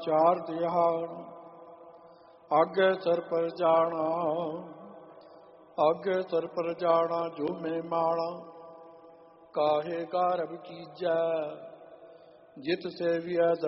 ਚਾਰ ਦਿਹਾੜ, ਆਗੇ ਸਰ ਪਰ ਜਾਣਾ, ਆਗੇ ਸਰ ਪਰ ਜਾਣਾ ਜੋ ਮੈਂ ਮਾਣਾ, ਕਾਹੇ ਗਰਭ ਕੀਜੈ ਜਿਤ ਸੇਵੀਐ